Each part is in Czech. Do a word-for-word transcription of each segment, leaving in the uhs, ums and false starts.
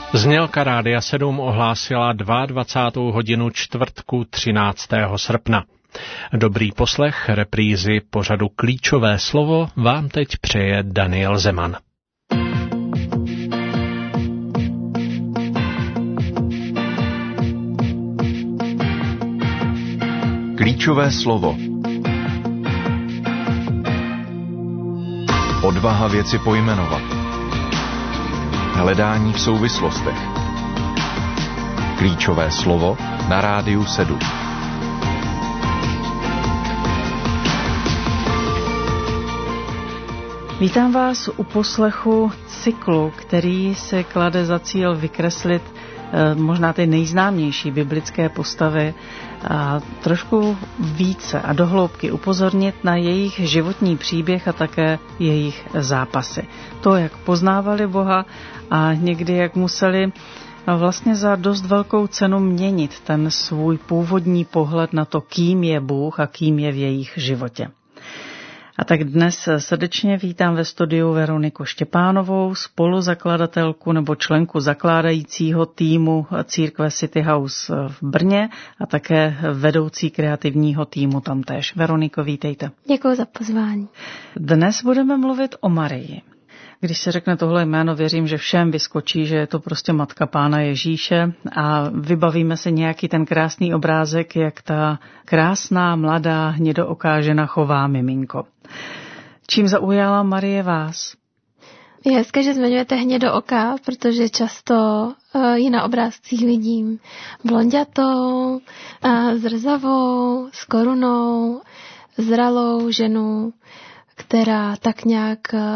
Znělka Rádia sedm ohlásila dvacátou druhou hodinu čtvrtku třináctého srpna. Dobrý poslech reprízy pořadu Klíčové slovo vám teď přeje Daniel Zeman. Klíčové slovo. Odvaha věci pojmenovat. Hledání v souvislostech. Klíčové slovo na Rádiu sedm. Vítám vás u poslechu cyklu, který se klade za cíl vykreslit možná ty nejznámější biblické postavy a trošku více a dohloubky upozornit na jejich životní příběh a také jejich zápasy. To, jak poznávali Boha a někdy jak museli vlastně za dost velkou cenu měnit ten svůj původní pohled na to, kým je Bůh a kým je v jejich životě. A tak dnes srdečně vítám ve studiu Veroniku Štěpánovou, spoluzakladatelku nebo členku zakládajícího týmu církve City House v Brně a také vedoucí kreativního týmu tamtéž. Veroniko, vítejte. Děkuji za pozvání. Dnes budeme mluvit o Marii. Když se řekne tohle jméno, věřím, že všem vyskočí, že je to prostě matka Pána Ježíše a vybavíme se nějaký ten krásný obrázek, jak ta krásná, mladá, hnědooká žena chová miminko. Čím zaujala Marie vás? Je hezké, že zmiňujete hnědooká, protože často ji na obrázcích vidím blonďatou, zrzavou, s korunou, zralou ženu, která tak nějak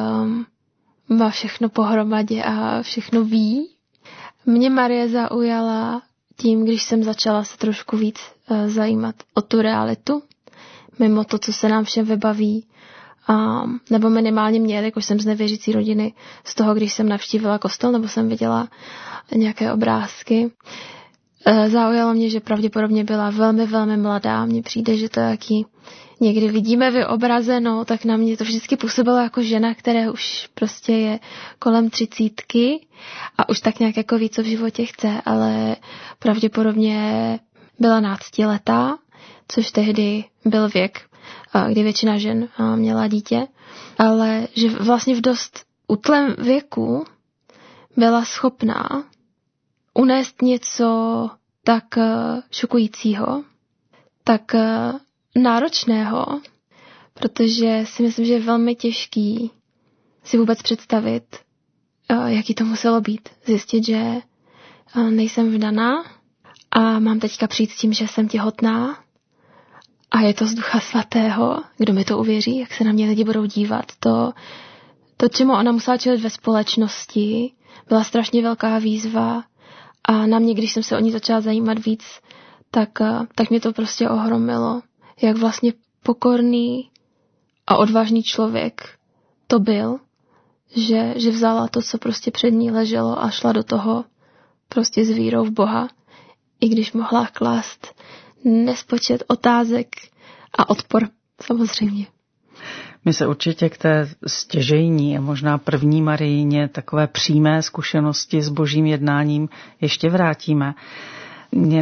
má všechno pohromadě a všechno ví. Mě Marie zaujala tím, když jsem začala se trošku víc zajímat o tu realitu, mimo to, co se nám všem vybaví, a, nebo minimálně mě, jakož jsem z nevěřící rodiny, z toho, když jsem navštívila kostel, nebo jsem viděla nějaké obrázky. Zaujalo mě, že pravděpodobně byla velmi, velmi mladá. Mně přijde, že to, jaký někdy vidíme vyobrazeno, tak na mě to vždycky působilo jako žena, která už prostě je kolem třicítky a už tak nějak jako ví, co v životě chce, ale pravděpodobně byla náctiletá, což tehdy byl věk, kdy většina žen měla dítě, ale že vlastně v dost útlém věku byla schopná unést něco tak šokujícího, tak náročného, protože si myslím, že je velmi těžký si vůbec představit, jaký to muselo být. Zjistit, že nejsem vdaná a mám teďka přijít s tím, že jsem těhotná a je to z Ducha Svatého. Kdo mi to uvěří, jak se na mě lidi budou dívat. To, to čemu ona musela čelit ve společnosti, byla strašně velká výzva a na mě, když jsem se o ní začala zajímat víc, tak, tak mě to prostě ohromilo. Jak vlastně pokorný a odvážný člověk to byl, že, že vzala to, co prostě před ní leželo a šla do toho prostě s vírou v Boha, i když mohla klást nespočet otázek a odpor samozřejmě. My se určitě k té stěžejní a možná první Marijně takové přímé zkušenosti s božím jednáním ještě vrátíme. Mě